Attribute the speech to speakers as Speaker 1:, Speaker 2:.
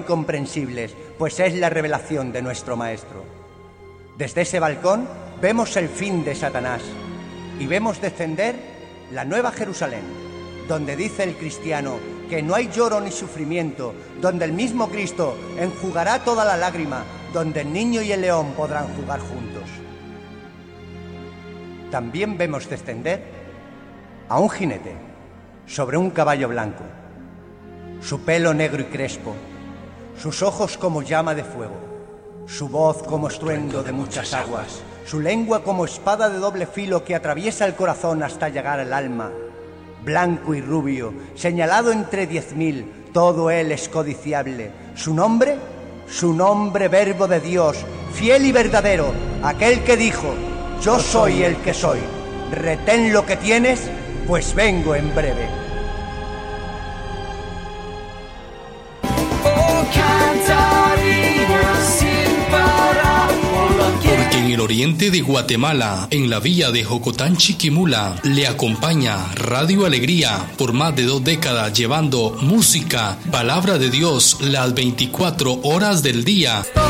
Speaker 1: incomprensibles, pues es la revelación de nuestro Maestro. Desde ese balcón vemos el fin de Satanás y vemos descender la nueva Jerusalén, donde dice el cristiano que no hay lloro ni sufrimiento, donde el mismo Cristo enjugará toda la lágrima, donde el niño y el león podrán jugar juntos. También vemos descender a un jinete sobre un caballo blanco, su pelo negro y crespo, sus ojos como llama de fuego, su voz como estruendo de muchas aguas, su lengua como espada de doble filo que atraviesa el corazón hasta llegar al alma. Blanco y rubio, señalado entre 10.000, todo él es codiciable. Su nombre, verbo de Dios, fiel y verdadero, aquel que dijo: yo soy el que soy. Retén lo que tienes, pues vengo en breve.
Speaker 2: Porque en el oriente de Guatemala, en la villa de Jocotán, Chiquimula, le acompaña Radio Alegría por más de 2 décadas, llevando música, palabra de Dios, las 24 horas del día.